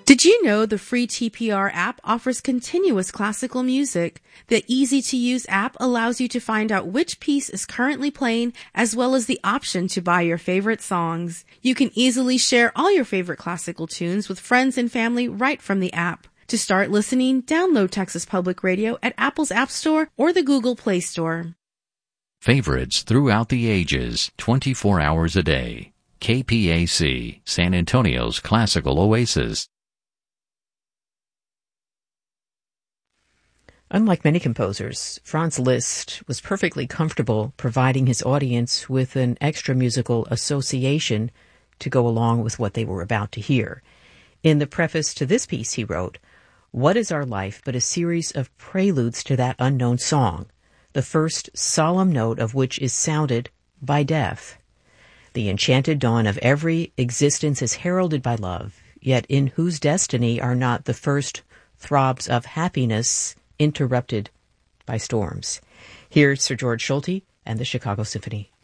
Did you know the free TPR app offers continuous classical music? The easy-to-use app allows you to find out which piece is currently playing, as well as the option to buy your favorite songs. You can easily share all your favorite classical tunes with friends and family right from the app. To start listening, download Texas Public Radio at Apple's App Store or the Google Play Store. Favorites throughout the ages, 24 hours a day. KPAC, San Antonio's classical oasis. Unlike many composers, Franz Liszt was perfectly comfortable providing his audience with an extra musical association to go along with what they were about to hear. In the preface to this piece, he wrote, "What is our life but a series of preludes to that unknown song, the first solemn note of which is sounded by death? The enchanted dawn of every existence is heralded by love, yet in whose destiny are not the first throbs of happiness interrupted by storms." Here's Sir George Solti and the Chicago Symphony.